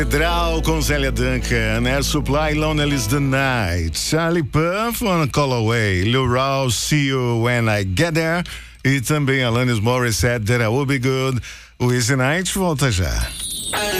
Draw com Zélia Duncan, Air Supply, Lonely's the Night, Charlie Puth, On Call Away, Lou Rawls, See You When I Get There, e também Alanis Morissette, That I Will Be Good. O Easy Night volta já.